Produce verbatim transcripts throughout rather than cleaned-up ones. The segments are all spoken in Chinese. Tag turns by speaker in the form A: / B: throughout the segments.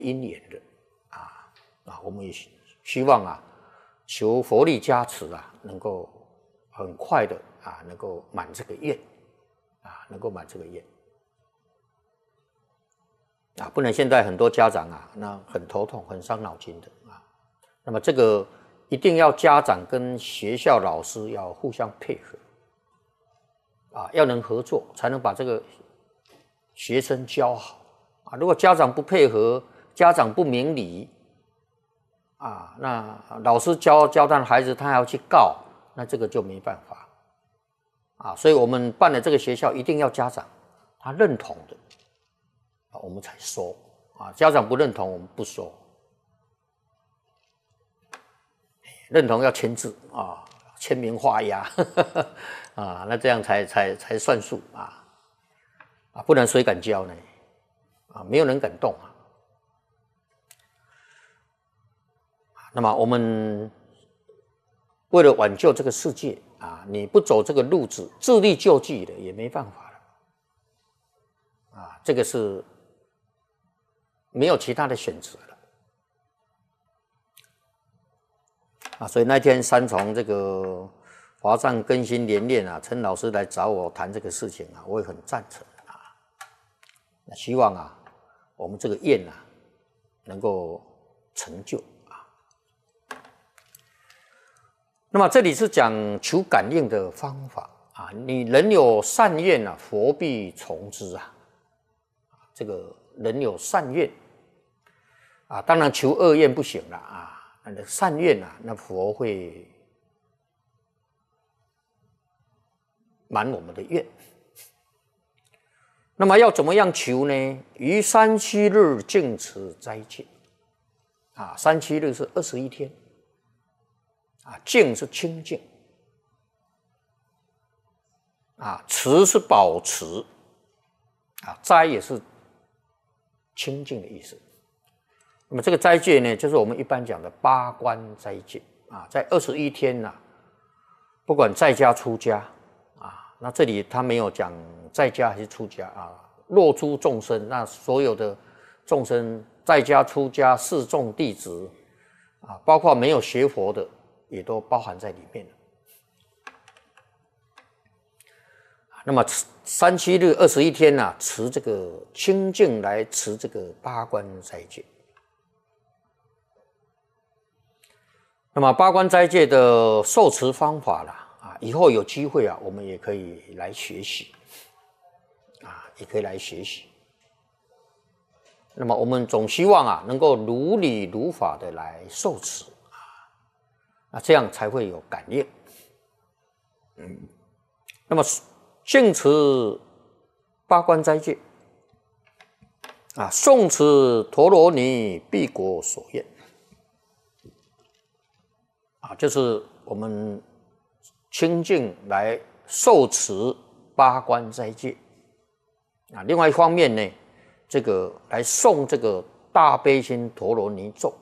A: 姻缘的啊啊，我们也希望啊，求佛力加持啊，能够很快的啊，能够满这个愿啊，能够满这个愿啊，不然现在很多家长啊，那很头痛，很伤脑筋的啊。那么这个一定要家长跟学校老师要互相配合啊，要能合作，才能把这个学生教好啊。如果家长不配合，家长不明理啊，那老师教教他的孩子，他还要去告，那这个就没办法啊。所以我们办的这个学校一定要家长他认同的啊，我们才收啊。家长不认同，我们不收。认同要签字啊，签名画押啊，那这样才才才算数啊啊，不然谁敢教呢？啊，没有人敢动啊。那么我们为了挽救这个世界啊，你不走这个路子，自力救济的也没办法了啊，这个是没有其他的选择了啊。所以那天三重这个华藏更新联练啊，陈老师来找我谈这个事情啊，我也很赞成啊。那希望啊，我们这个愿啊能够成就。那么这里是讲求感应的方法啊，你人有善愿啊，佛必从之啊。这个人有善愿啊，当然求恶愿不行了啊，那善愿啊，那佛会满我们的愿。那么要怎么样求呢？于三七日净持斋戒啊，三七日是二十一天。啊，净是清净，啊，持是保持，啊，斋也是清净的意思。那么这个斋戒呢，就是我们一般讲的八关斋戒啊，在二十一天呐、啊，不管在家出家啊，那这里他没有讲在家还是出家啊，若诸众生，那所有的众生在家出家示众弟子啊，包括没有学佛的。也都包含在里面了。那么三七日二十一天呐、啊，持这个清净来持这个八关斋戒。那么八关斋戒的受持方法啦，啊，以后有机会啊，我们也可以来学习，啊，也可以来学习。那么我们总希望啊，能够如理如法的来受持。那这样才会有感应。嗯，那么净持八关斋戒啊，诵持陀罗尼必果所愿啊，就是我们清净来受持八关斋戒啊。另外一方面呢，这个来诵这个大悲心陀罗尼咒。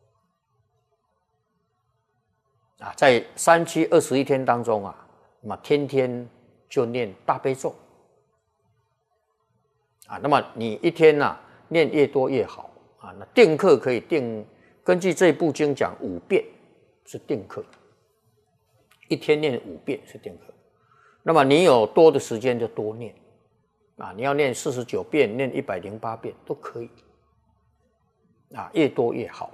A: 啊，在三七二十一天当中啊，那么天天就念大悲咒啊。那么你一天呐、啊、念越多越好啊。那定课可以定，根据这部经讲五遍是定课，一天念五遍是定课。那么你有多的时间就多念啊，你要念四十九遍，念一百零八遍都可以啊，越多越好。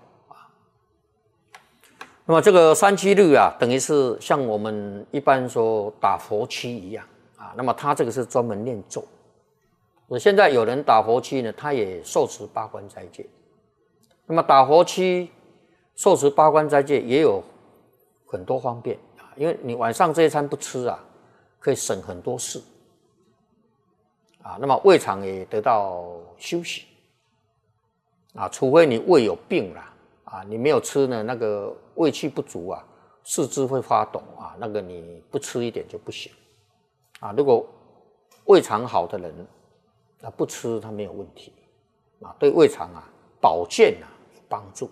A: 那么这个三七日啊，等于是像我们一般说打佛七一样啊。那么他这个是专门念咒。我现在有人打佛七呢，他也受持八关斋戒。那么打佛七、受持八关斋戒也有很多方便啊，因为你晚上这一餐不吃啊，可以省很多事啊。那么胃肠也得到休息啊，除非你胃有病啦。啊，你没有吃呢，那个胃气不足啊，四肢会发抖啊，那个你不吃一点就不行啊。如果胃肠好的人，啊不吃他没有问题啊，对胃肠啊保健啊有帮助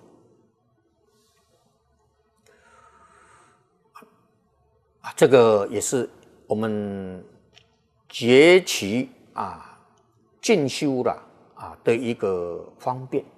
A: 啊。这个也是我们节期啊进修了啊的一个方便。